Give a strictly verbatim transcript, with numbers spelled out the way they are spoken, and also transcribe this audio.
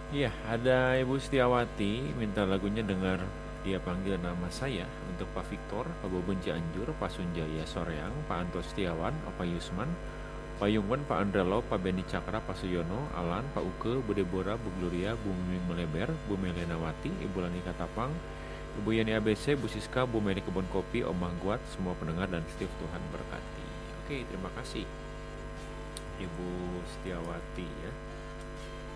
Iya, ada Ibu Setiawati minta lagunya dengar dia panggil nama saya untuk Pak Victor, Pak Bobon Cianjur, Pak Sunjaya Soreang, Pak Anto Setiawan, Pak Yusman, Pak Yungwen, Pak Andrelo, Pak Beni Cakra, Pak Suyono, Alan, Pak Uke, Bu Deborah, Bu Gloria, Bu Miming Meleber, Bu Melenawati, Ibu Lani Katapang, Ibu Yani A B C, Bu Siska, Bu Meri Kebon Kopi, Om Mangguat, semua pendengar dan Steve Tuhan berkati. Oke, terima kasih Ibu Setiawati ya.